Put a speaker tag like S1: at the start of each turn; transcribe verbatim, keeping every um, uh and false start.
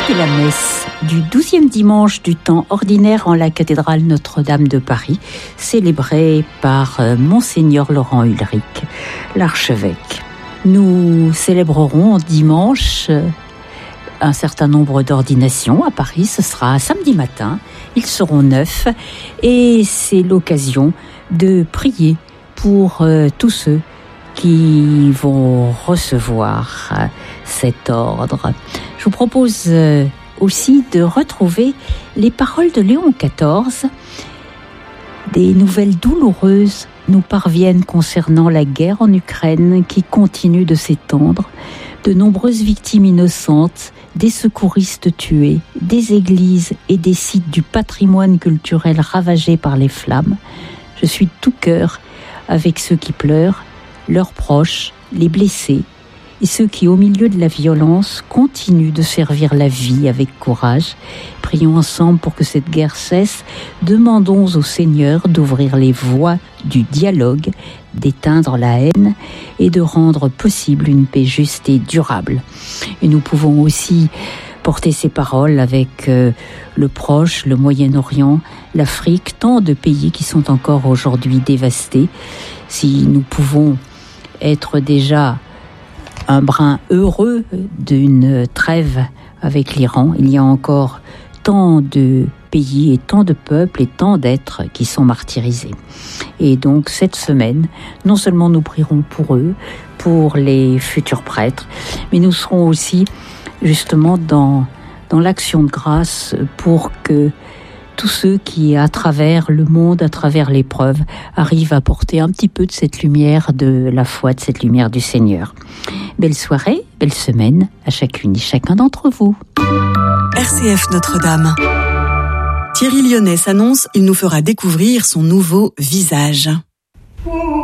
S1: que la messe du douzième dimanche du temps ordinaire en la cathédrale Notre-Dame de Paris, célébrée par Monseigneur Laurent Ulrich, l'archevêque. Nous célébrerons dimanche un certain nombre d'ordinations à Paris. Ce sera samedi matin, ils seront neuf et c'est l'occasion de prier pour euh, tous ceux qui vont recevoir euh, cet ordre. Je vous propose euh, aussi de retrouver les paroles de Léon quatorze. Des nouvelles douloureuses nous parviennent concernant la guerre en Ukraine qui continue de s'étendre. De nombreuses victimes innocentes, des secouristes tués, des églises et des sites du patrimoine culturel ravagés par les flammes. Je suis de tout cœur avec ceux qui pleurent, leurs proches, les blessés, et ceux qui, au milieu de la violence, continuent de servir la vie avec courage. Prions ensemble pour que cette guerre cesse. Demandons au Seigneur d'ouvrir les voies du dialogue, d'éteindre la haine et de rendre possible une paix juste et durable. Et nous pouvons aussi porter ces paroles avec euh, le Proche, le Moyen-Orient, l'Afrique, tant de pays qui sont encore aujourd'hui dévastés. Si nous pouvons être déjà un brin heureux d'une trêve avec l'Iran, il y a encore tant de pays et tant de peuples et tant d'êtres qui sont martyrisés. Et donc cette semaine, non seulement nous prierons pour eux, pour les futurs prêtres, mais nous serons aussi justement dans, dans l'action de grâce pour que tous ceux qui, à travers le monde, à travers l'épreuve, arrivent à porter un petit peu de cette lumière de la foi, de cette lumière du Seigneur. Belle soirée, belle semaine à chacune et chacun d'entre vous.
S2: R C F Notre-Dame. Thierry Lyonnais s'annonce, il nous fera découvrir son nouveau visage.